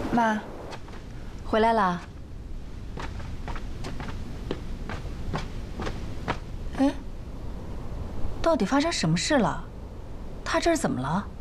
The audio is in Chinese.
妈， 回来啦？哎，到底发生什么事了？他这是怎么了？